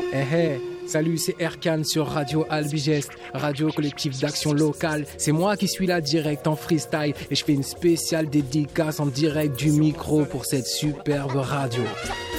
Salut, c'est Erkan sur Radio Albigest, radio collectif d'action locale. C'est moi qui suis là direct en freestyle et je fais une spéciale dédicace en direct du micro pour cette superbe radio.